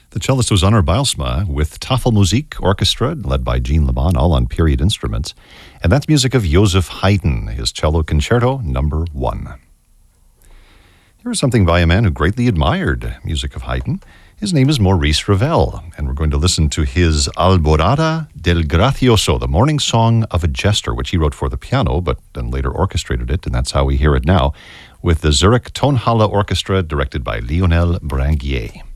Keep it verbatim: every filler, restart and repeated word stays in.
The cellist was Onur Bijlsma with Tafelmusik Orchestra, led by Jean Leban, all on period instruments. And that's music of Joseph Haydn, his cello concerto number one. Here's something by a man who greatly admired music of Haydn. His name is Maurice Ravel, and we're going to listen to his Alborada del Gracioso, the morning song of a jester, which he wrote for the piano, but then later orchestrated it, and that's how we hear it now, with the Zurich Tonhalle Orchestra, directed by Lionel Branguier.